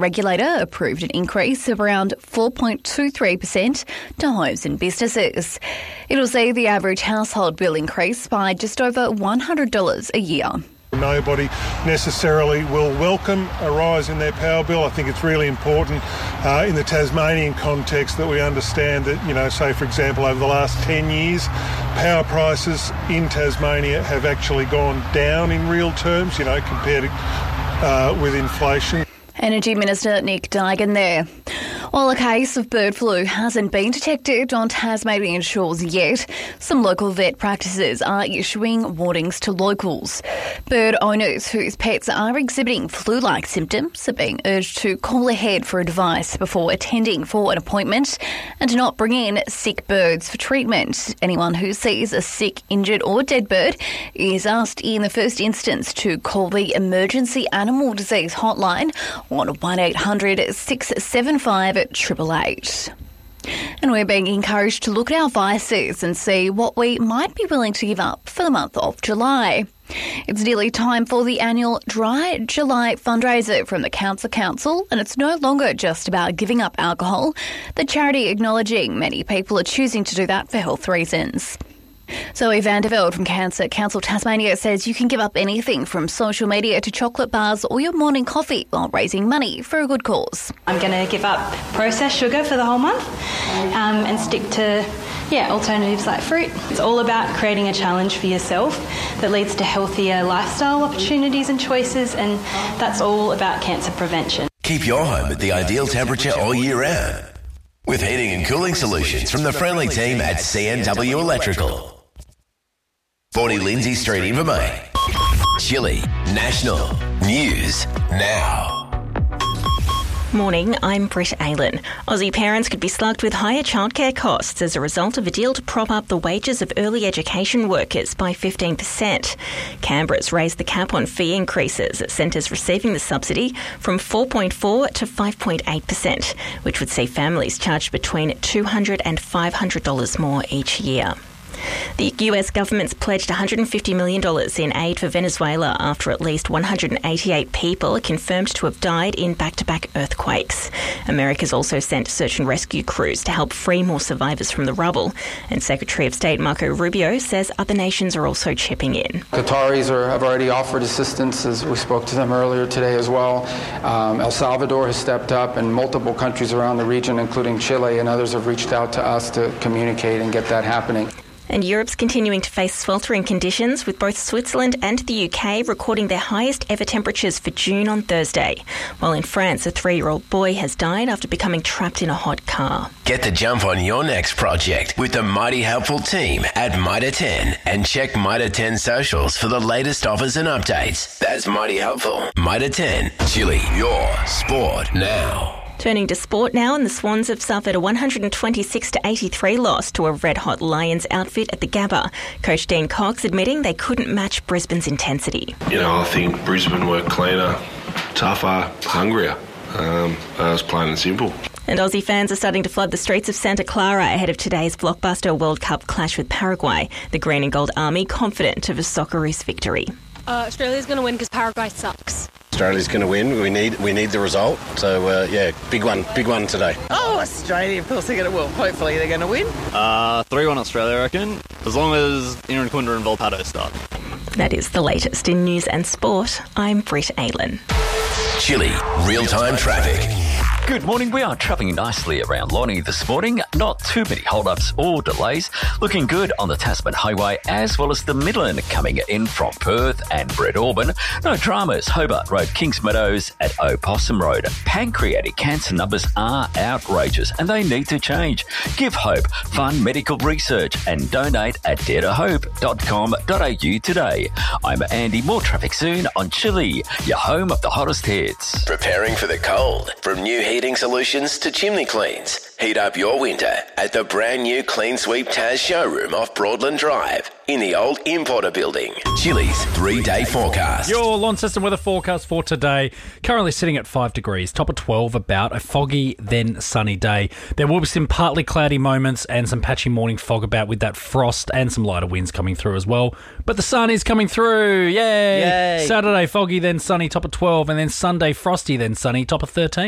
regulator approved an increase of around 4.23% to homes and businesses. It'll see the average household bill increase by just over $100 a year. Nobody necessarily will welcome a rise in their power bill. I think it's really important in the Tasmanian context that we understand that, say for example, over the last 10 years, power prices in Tasmania have actually gone down in real terms, compared with inflation. Energy Minister Nick Duigan there. While a case of bird flu hasn't been detected on Tasmanian shores yet, some local vet practices are issuing warnings to locals. Bird owners whose pets are exhibiting flu-like symptoms are being urged to call ahead for advice before attending for an appointment and to not bring in sick birds for treatment. Anyone who sees a sick, injured or dead bird is asked in the first instance to call the Emergency Animal Disease Hotline on 1800 675 888. And we're being encouraged to look at our vices and see what we might be willing to give up for the month of July. It's nearly time for the annual Dry July fundraiser from the Cancer Council, and it's no longer just about giving up alcohol. The charity acknowledging many people are choosing to do that for health reasons. Zoe van der Velde from Cancer Council Tasmania says you can give up anything from social media to chocolate bars or your morning coffee while raising money for a good cause. I'm going to give up processed sugar for the whole month and stick to alternatives like fruit. It's all about creating a challenge for yourself that leads to healthier lifestyle opportunities and choices, and that's all about cancer prevention. Keep your home at the ideal temperature all year round with heating and cooling solutions from the friendly team at CNW Electrical. 40 Lindsay Street, Invermain. Chili National News Now. Morning, I'm Britt Aylen. Aussie parents could be slugged with higher childcare costs as a result of a deal to prop up the wages of early education workers by 15%. Canberra's raised the cap on fee increases at centres receiving the subsidy from 4.4% to 5.8%, which would see families charged between $200 and $500 more each year. The US government's pledged $150 million in aid for Venezuela after at least 188 people are confirmed to have died in back-to-back earthquakes. America's also sent search and rescue crews to help free more survivors from the rubble. And Secretary of State Marco Rubio says other nations are also chipping in. Qataris have already offered assistance, as we spoke to them earlier today as well. El Salvador has stepped up, and multiple countries around the region, including Chile and others, have reached out to us to communicate and get that happening. And Europe's continuing to face sweltering conditions, with both Switzerland and the UK recording their highest ever temperatures for June on Thursday. While in France, a 3-year-old boy has died after becoming trapped in a hot car. Get the jump on your next project with the mighty helpful team at Mitre 10 and check Mitre 10 socials for the latest offers and updates. That's mighty helpful. Mitre 10, Chili, your sport now. Turning to sport now, and the Swans have suffered a 126-83 loss to a red-hot Lions outfit at the Gabba. Coach Dean Cox admitting they couldn't match Brisbane's intensity. I think Brisbane were cleaner, tougher, hungrier. It's plain and simple. And Aussie fans are starting to flood the streets of Santa Clara ahead of today's blockbuster World Cup clash with Paraguay. The Green and Gold Army confident of a Socceroos victory. Australia's going to win because Paraguay sucks. Australia's going to win. We need the result. So, big one today. Oh, Australia, of course they're going to win. Hopefully they're going to win. 3-1 Australia, I reckon, as long as Irankunda and Volpato start. That is the latest in news and sport. I'm Britt Aylen. Chili, real-time traffic. Good morning. We are travelling nicely around Lonnie this morning. Not too many hold-ups or delays. Looking good on the Tasman Highway as well as the Midland coming in from Perth and Brett Auburn. No dramas. Hobart Road, Kings Meadows at Opossum Road. Pancreatic cancer numbers are outrageous and they need to change. Give hope, fund medical research and donate at daretohope.com.au today. I'm Andy. More traffic soon on Chili, your home of the hottest hits. Preparing for the cold. From new heating solutions to chimney cleans. Heat up your winter at the brand new Clean Sweep Taz showroom off Broadland Drive in the old Importer building. Chili's 3-day forecast. Your Launceston weather forecast for today. Currently sitting at 5 degrees, top of 12, about a foggy then sunny day. There will be some partly cloudy moments and some patchy morning fog about with that frost and some lighter winds coming through as well. But the sun is coming through. Yay! Saturday foggy then sunny, top of 12, and then Sunday frosty then sunny, top of 13.